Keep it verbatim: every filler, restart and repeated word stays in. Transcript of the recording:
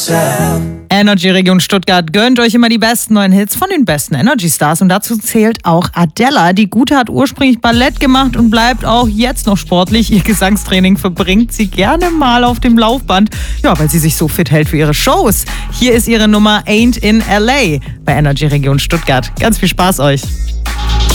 Energy Region Stuttgart gönnt euch immer die besten neuen Hits von den besten Energy Stars und dazu zählt auch Adela. Die Gute hat ursprünglich Ballett gemacht und bleibt auch jetzt noch sportlich. Ihr Gesangstraining verbringt sie gerne mal auf dem Laufband, ja, weil sie sich so fit hält für ihre Shows. Hier ist ihre Nummer Ain't in L A bei Energy Region Stuttgart. Ganz viel Spaß euch.